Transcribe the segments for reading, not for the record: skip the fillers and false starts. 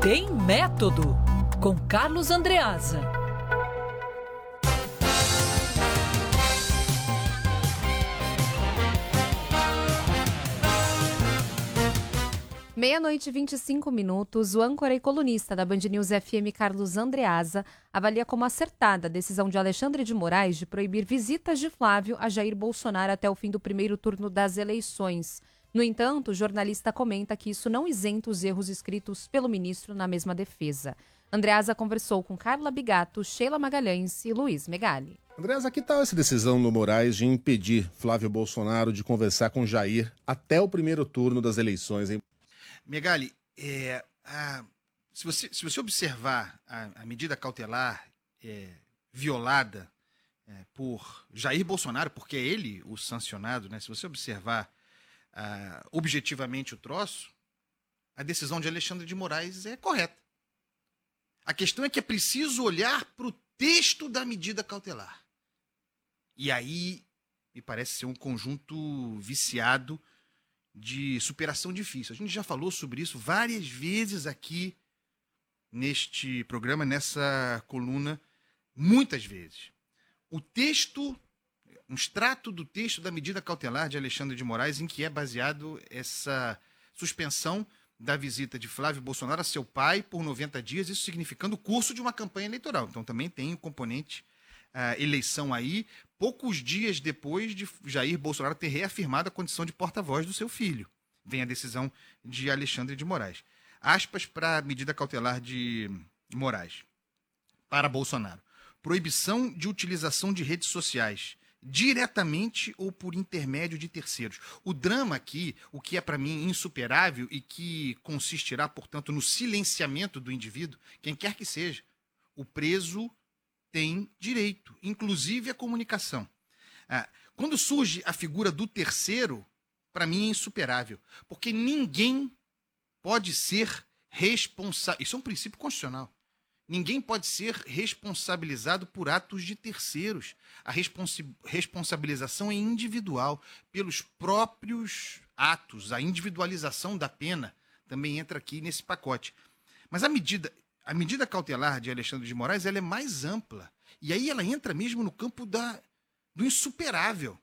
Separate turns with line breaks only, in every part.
Tem Método, com Carlos Andreasa.
Meia-noite e 25 minutos, o âncora e colunista da Band News FM, Carlos Andreasa, avalia como acertada a decisão de Alexandre de Moraes de proibir visitas de Flávio a Jair Bolsonaro até o fim do primeiro turno das eleições. No entanto, o jornalista comenta que isso não isenta os erros escritos pelo ministro na mesma defesa. Andreasa conversou com Carla Bigato, Sheila Magalhães e Luiz Megali.
Andreasa, que tal essa decisão do Moraes de impedir Flávio Bolsonaro de conversar com Jair até o primeiro turno das eleições, hein?
Megali, se você observar a medida cautelar violada por Jair Bolsonaro, porque é ele o sancionado, né? Se você observar objetivamente o troço, a decisão de Alexandre de Moraes é correta. A questão é que é preciso olhar para o texto da medida cautelar. E aí me parece ser um conjunto viciado de superação difícil. A gente já falou sobre isso várias vezes aqui neste programa, nessa coluna, muitas vezes. O texto, um extrato do texto da medida cautelar de Alexandre de Moraes, em que é baseado essa suspensão da visita de Flávio Bolsonaro a seu pai por 90 dias, isso significando o curso de uma campanha eleitoral. Então também tem o componente eleição aí, poucos dias depois de Jair Bolsonaro ter reafirmado a condição de porta-voz do seu filho. Vem a decisão de Alexandre de Moraes. Aspas para a medida cautelar de Moraes. Para Bolsonaro. Proibição de utilização de redes sociais, diretamente ou por intermédio de terceiros. O drama aqui, o que é para mim insuperável e que consistirá, portanto, no silenciamento do indivíduo, quem quer que seja, o preso tem direito, inclusive à comunicação. Quando surge a figura do terceiro, para mim é insuperável, porque ninguém pode ser responsável. Isso é um princípio constitucional. Ninguém pode ser responsabilizado por atos de terceiros. A responsabilização é individual, pelos próprios atos. A individualização da pena também entra aqui nesse pacote. Mas a medida cautelar de Alexandre de Moraes ela é mais ampla. E aí ela entra mesmo no campo do insuperável.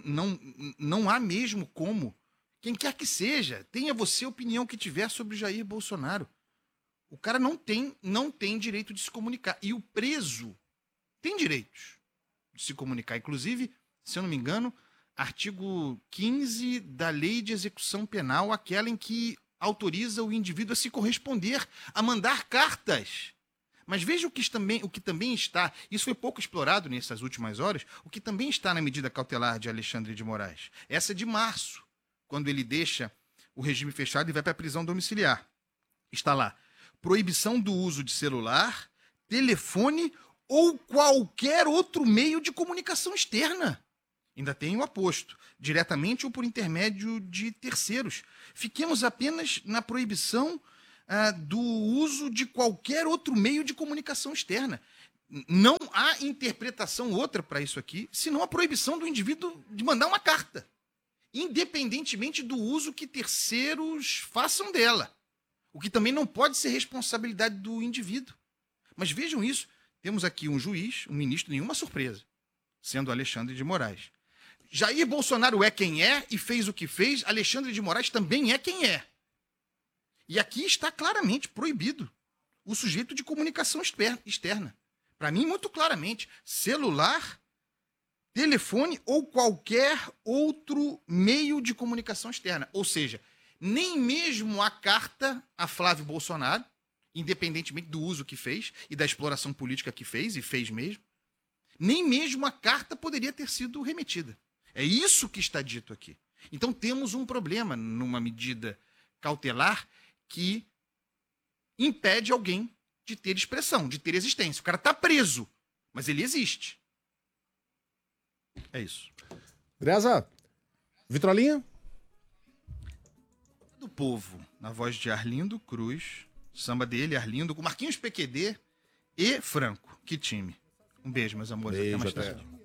Não há mesmo como. Quem quer que seja, tenha você a opinião que tiver sobre Jair Bolsonaro. O cara não tem direito de se comunicar. E o preso tem direitos de se comunicar. Inclusive, se eu não me engano, artigo 15 da Lei de Execução Penal, aquela em que autoriza o indivíduo a se corresponder, a mandar cartas. Mas veja o que também está, isso foi pouco explorado nessas últimas horas, o que também está na medida cautelar de Alexandre de Moraes. Essa de março, quando ele deixa o regime fechado e vai para a prisão domiciliar. Está lá, proibição do uso de celular, telefone ou qualquer outro meio de comunicação externa. Ainda tem o aposto, diretamente ou por intermédio de terceiros. Fiquemos apenas na proibição do uso de qualquer outro meio de comunicação externa. Não há interpretação outra para isso aqui, senão a proibição do indivíduo de mandar uma carta, independentemente do uso que terceiros façam dela. O que também não pode ser responsabilidade do indivíduo. Mas vejam isso, temos aqui um juiz, um ministro, nenhuma surpresa, sendo Alexandre de Moraes. Jair Bolsonaro é quem é e fez o que fez, Alexandre de Moraes também é quem é. E aqui está claramente proibido o sujeito de comunicação externa. Para mim, muito claramente, celular, telefone ou qualquer outro meio de comunicação externa. Ou seja, nem mesmo a carta a Flávio Bolsonaro, independentemente do uso que fez e da exploração política que fez, e fez mesmo, nem mesmo a carta poderia ter sido remetida. É isso que está dito aqui. Então temos um problema numa medida cautelar que impede alguém de ter expressão, de ter existência. O cara está preso, mas ele existe. É isso.
Andreasa, Vitrolinha?
Do Povo, na voz de Arlindo Cruz, samba dele, Arlindo, com Marquinhos PQD e Franco. Que time. Um beijo, meus amores.
Beijo,
até mais
até.
tarde.